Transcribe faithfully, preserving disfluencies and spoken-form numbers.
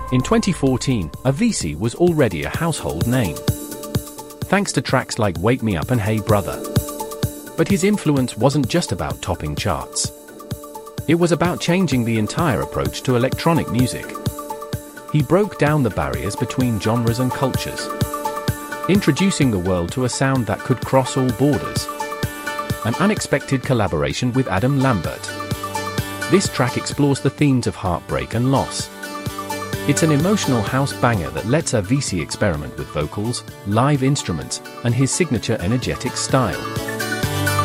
In twenty fourteen, Avicii was already a household name, thanks to tracks like Wake Me Up and Hey Brother. But his influence wasn't just about topping charts. It was about changing the entire approach to electronic music. He broke down the barriers between genres and cultures, introducing the world to a sound that could cross all borders. An unexpected collaboration with Adam Lambert. This track explores the themes of heartbreak and loss. It's an emotional house banger that lets Avicii experiment with vocals, live instruments, and his signature energetic style.